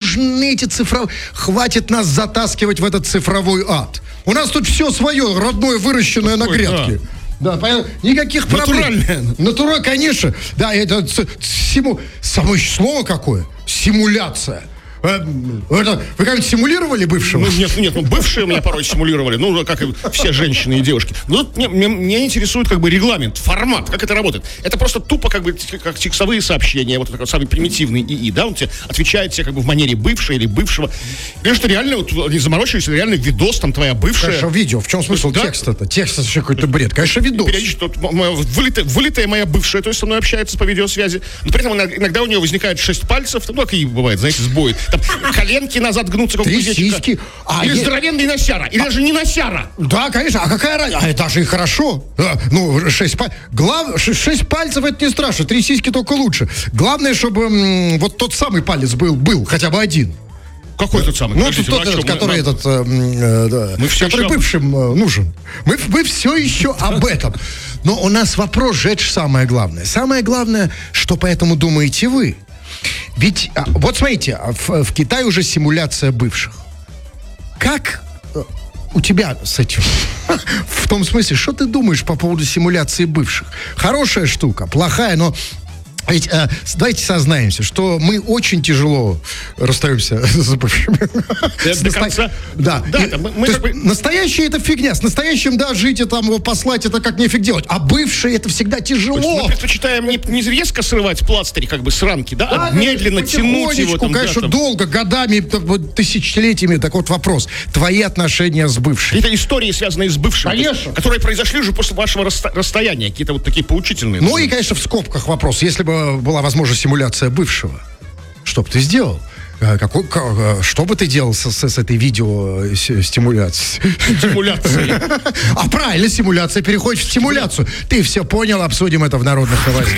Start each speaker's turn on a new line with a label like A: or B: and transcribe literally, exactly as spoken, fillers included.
A: нужны эти цифровые... Хватит нас затаскивать в этот цифровой ад. У нас тут все свое, родное, выращенное на грядке. Да, понятно? Никаких проблем.
B: Натуральное.
A: Натурально, конечно. Да, это симу... само слово какое? Симуляция. Это, вы как-нибудь симулировали бывшего?
B: Ну, нет, нет, ну бывшие меня порой симулировали, ну, как и все женщины и девушки. Но тут меня, меня интересует как бы регламент, формат, как это работает. Это просто тупо как бы как текстовые сообщения, вот такой самый примитивный ИИ, да, он тебе отвечает тебе как бы в манере бывшего или бывшего. Конечно, реально, вот, не заморочились, реально видос, там, твоя бывшая.
A: Конечно, видео. В чем смысл
B: да?
A: текста-то? Текст это еще какой-то бред. Конечно, видос.
B: Периодически вот, моя, вылитая, вылитая моя бывшая, то есть со мной общается по видеосвязи, но при этом иногда у нее возникает шесть пальцев, ну, как и бывает, знаете, сбои. Там коленки назад гнутся, как
A: Три сиськи.
B: А, или е... здоровенный носяра, или а... даже не носяра.
A: Да, конечно. А какая разница? А это же и хорошо. А, ну, шесть пальцев. Глав... Шесть пальцев это не страшно. Три сиськи только лучше. Главное, чтобы м, вот тот самый палец был, был хотя бы один.
B: Какой тот самый?
A: Ну, Подождите, тот, этот, который мы, этот, э, э, да, мы который бывшим э, нужен. Мы, мы все еще об этом. Но у нас вопрос же, это же самое главное. Самое главное, что поэтому думаете вы. Ведь, вот смотрите, в, в Китае уже симуляция бывших. Как у тебя с этим? В том смысле, что ты думаешь по поводу симуляции бывших? Хорошая штука, плохая, но... Ведь, э, давайте сознаемся, что мы очень тяжело расстаемся с бывшими.
B: До конца?
A: Да.
B: да и, мы, мы
A: как бы... Настоящее это фигня. С настоящим, да, жить и там его послать, это как нефиг делать. А бывшие это всегда тяжело.
B: Мы предпочитаем не, не резко срывать пластырь, как бы с рамки, да, да а медленно тянуть его. Там,
A: конечно,
B: да, там.
A: долго, годами, тысячелетиями. Так вот вопрос. Твои отношения с бывшими.
B: Это истории, связанные с бывшими.
A: Конечно.
B: Есть, которые произошли уже после вашего расста- расстояния. Какие-то вот такие поучительные.
A: Ну и, конечно, в скобках вопрос. Если бы была возможна симуляция бывшего, что бы ты сделал? Какой, как, что бы ты делал с, с, с этой видео стимуляцией?
B: Стимуляцией.
A: А правильно, симуляция переходит в стимуляцию. Ты все понял, обсудим это в народных новостях.